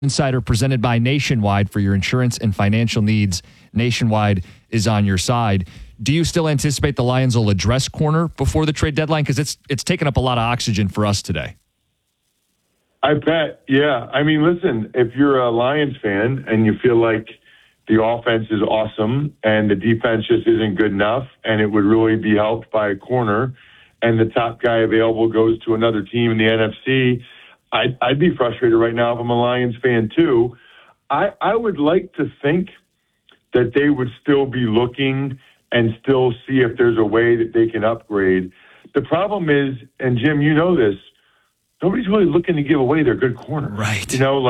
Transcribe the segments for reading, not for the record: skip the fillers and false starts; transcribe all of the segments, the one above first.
Insider presented by Nationwide. For your insurance and financial needs, Nationwide is on your side. Do you still anticipate the Lions will address corner before the trade deadline? Because it's taken up a lot of oxygen for us today. I bet, yeah. I mean, listen, if you're a Lions fan and you feel like the offense is awesome and the defense just isn't good enough and it would really be helped by a corner and the top guy available goes to another team in the NFC, I'd be frustrated right now if I'm a Lions fan too. I would like to think that they would still be looking and still see if there's a way that they can upgrade. The problem is, and Jim, you know this, nobody's really looking to give away their good corner. Right.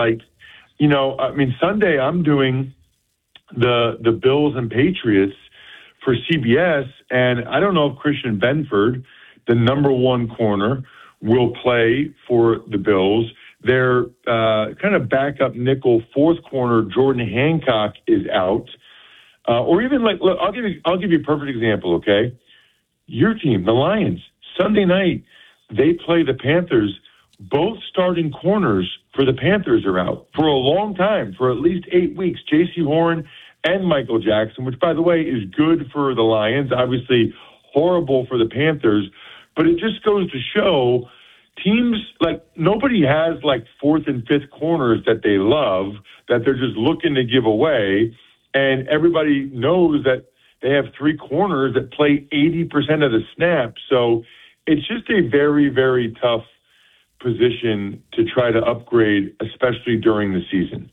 Sunday I'm doing the Bills and Patriots for CBS, and I don't know if Christian Benford, the number one corner, will play for the Bills. Their kind of backup nickel fourth corner, Jordan Hancock, is out. Or even look, I'll give you a perfect example, okay? Your team, the Lions, Sunday night, they play the Panthers. Both starting corners for the Panthers are out for a long time, for at least 8 weeks. J.C. Horn and Michael Jackson, which, by the way, is good for the Lions, obviously horrible for the Panthers. But it just goes to show teams, like, nobody has, like, fourth and fifth corners that they love, that they're just looking to give away. And everybody knows that they have three corners that play 80% of the snaps. So it's just a very, very tough position to try to upgrade, especially during the season.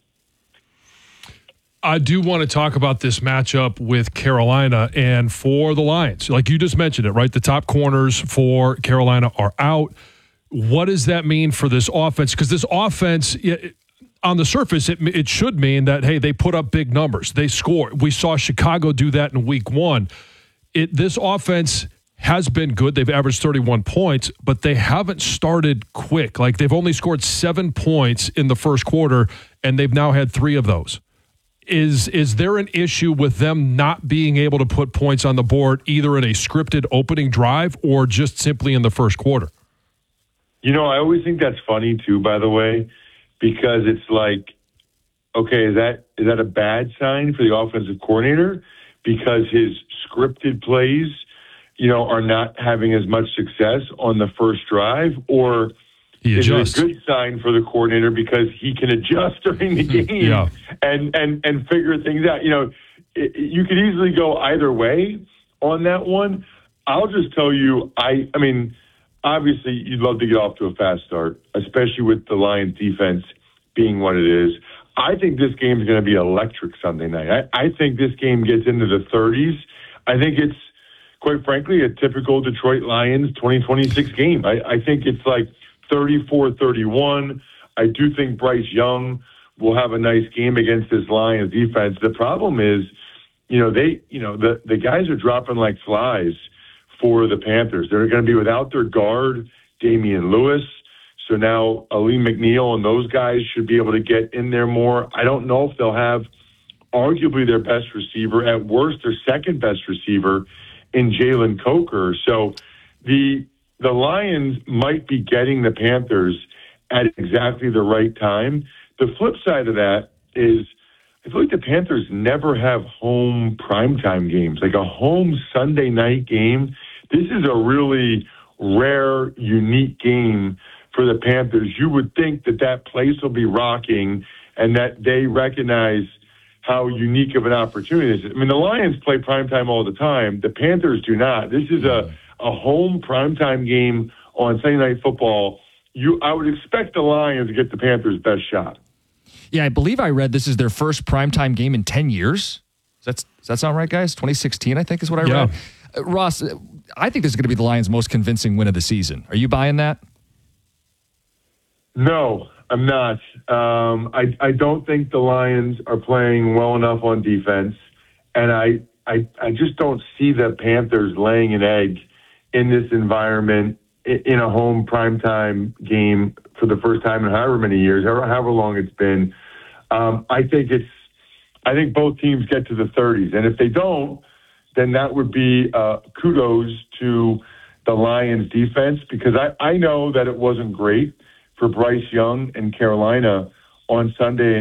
I do want to talk about this matchup with Carolina and for the Lions. Like you just mentioned it, right? The top corners for Carolina are out. What does that mean for this offense? Because this offense, on the surface, it should mean that, hey, they put up big numbers. They score. We saw Chicago do that in week one. This offense has been good. They've averaged 31 points, but they haven't started quick. Like, they've only scored 7 points in the first quarter, and they've now had 3 of those. Is there an issue with them not being able to put points on the board either in a scripted opening drive or just simply in the first quarter? You know, I always think that's funny too, by the way, because it's like, okay, is that a bad sign for the offensive coordinator because his scripted plays, are not having as much success on the first drive, or is it a good sign for the coordinator because he can adjust during the game and figure things out? You could easily go either way on that one. I'll just tell you, I mean, obviously you'd love to get off to a fast start, especially with the Lions defense being what it is. I think this game is going to be electric Sunday night. I think this game gets into the 30s. I think it's, quite frankly, a typical Detroit Lions 2026 game. I think it's like 34-31. I do think Bryce Young will have a nice game against this Lions defense. The problem is, the guys are dropping like flies for the Panthers. They're going to be without their guard, Damian Lewis. So now Aleem McNeil and those guys should be able to get in there more. I don't know if they'll have arguably their best receiver, at worst their second best receiver, in Jalen Coker. So the Lions might be getting the Panthers at exactly the right time. The flip side of that is I feel like the Panthers never have home primetime games, like a home Sunday night game. This is a really rare, unique game for the Panthers. You would think that place will be rocking and that they recognize how unique of an opportunity it is. I mean, the Lions play primetime all the time. The Panthers do not. This is a home primetime game on Sunday Night Football. I would expect the Lions to get the Panthers' best shot. Yeah, I believe I read this is their first primetime game in 10 years. Does that sound right, guys? 2016, I think, is what I read. Ross, I think this is going to be the Lions' most convincing win of the season. Are you buying that? No, I'm not. I don't think the Lions are playing well enough on defense, and I just don't see the Panthers laying an egg in this environment in a home primetime game for the first time in however many years, however long it's been. I think both teams get to the 30s, and if they don't, then that would be kudos to the Lions defense, because I know that it wasn't great for Bryce Young and Carolina on Sunday